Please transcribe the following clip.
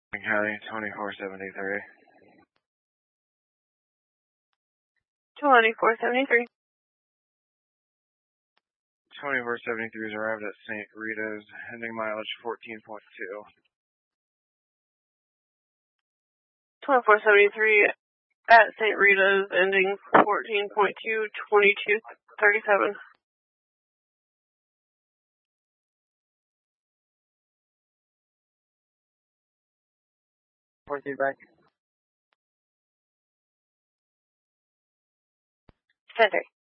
County 2473. 2473. 2473 has arrived at St. Rita's, ending mileage 14.2. 2473 at St. Rita's, ending 14.2, 2237. Back. Center.